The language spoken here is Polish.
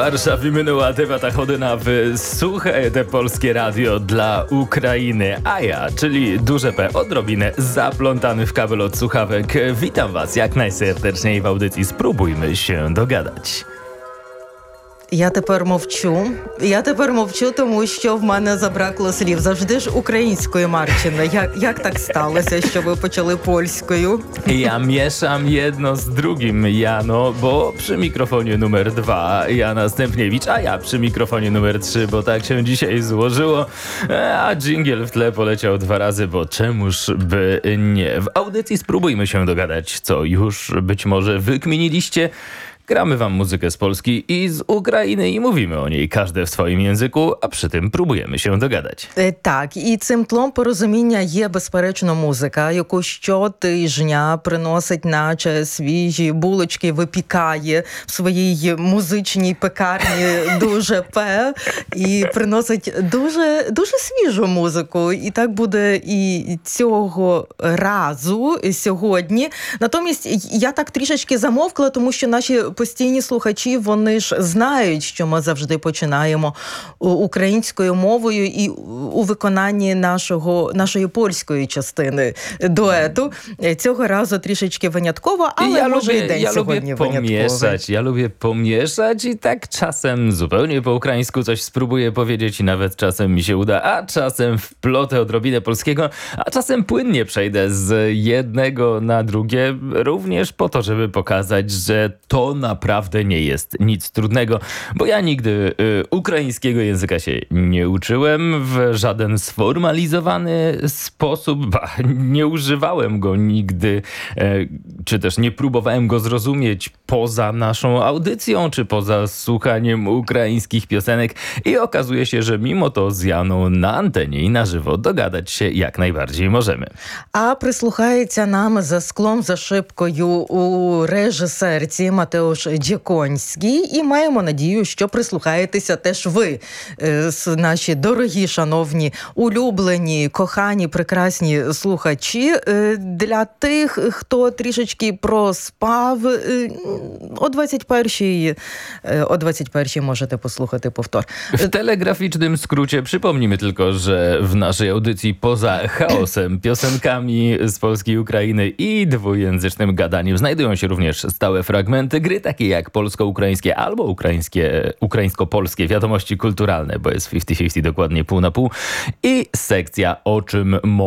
Warszawie minęła debata chodyna w Słuchaj te Polskie Radio dla Ukrainy, a ja, czyli duże P, odrobinę zaplątany w kabel od słuchawek, witam was jak najserdeczniej w audycji Spróbujmy się dogadać. Я тепер мовчу, тому що в мене забракло слів. Завжди ж українською, Марчина. Як так сталося, що ви почали польською? Ja mieszam jedno z drugim, Jano, bo przy mikrofonie numer 2 Jana Stępniewicz, a ja przy mikrofonie numer 3, bo tak się dzisiaj złożyło, a dżingiel w tle poleciał 2 razy, bo czemuż by nie. W audycji Spróbujmy się dogadać, co już być może wykminiliście. Gramy wam muzykę z Polski i z Ukrainy і mówimy o niej każde в своєму язику, а при тим пробуємо się dogadać. Так, і цим тлом порозуміння є, безперечно, музика, яку щотижня приносить, наче свіжі булочки, випікає в своїй музичній пекарні дуже П, і приносить дуже свіжу музику. І так буде і цього разу сьогодні. Натомість я так трішечки замовкла, тому що наші постійні слухачі, вони ж знають, що ми завжди починаємо українською мовою і у виконанні нашої польської частини дуету. Цього разу трішечки винятково, але може і день сьогодні винятковий. Ja lubię pomieszać i tak czasem zupełnie po ukraińsku coś spróbuję powiedzieć i nawet czasem mi się uda, a czasem wplotę odrobinę polskiego, a czasem płynnie przejdę z jednego na drugie, również po to, żeby pokazać, że to naprawdę nie jest nic trudnego, bo ja nigdy ukraińskiego języka się nie uczyłem w żaden sformalizowany sposób, nie używałem go nigdy, czy też nie próbowałem go zrozumieć poza naszą audycją, czy poza słuchaniem ukraińskich piosenek i okazuje się, że mimo to z Janą na antenie i na żywo dogadać się jak najbardziej możemy. А прислухається нам за склом, за шибкою у режисерці Матеуш Дяконський, і маємо надію, що прислухаєтеся теж ви, наші дорогі, шановні, улюблені, кохані, прекрасні слухачі. Для тих, хто трішечки проспав, о 21-й możecie posłuchać powtór. W telegraficznym skrócie przypomnimy tylko, że w naszej audycji poza chaosem, piosenkami z Polski i Ukrainy i dwujęzycznym gadaniem znajdują się również stałe fragmenty gry, takie jak polsko-ukraińskie albo ukraińsko-polskie wiadomości kulturalne, bo jest 50-50, dokładnie pół na pół, i sekcja O czym